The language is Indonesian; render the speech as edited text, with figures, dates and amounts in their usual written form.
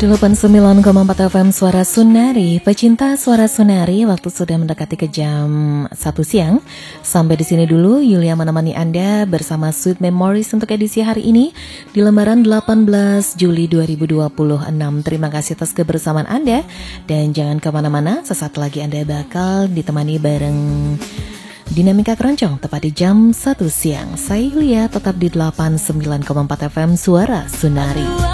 89,4 FM Suara Sunari. Pecinta Suara Sunari, waktu sudah mendekati ke jam 1 siang. Sampai di sini dulu Yulia menemani Anda bersama Sweet Memories untuk edisi hari ini di lembaran 18 Juli 2026. Terima kasih atas kebersamaan Anda dan jangan kemana-mana, sesaat lagi Anda bakal ditemani bareng Dinamika Keroncong tepat di jam 1 siang. Saya Yulia, tetap di 89,4 FM Suara Sunari.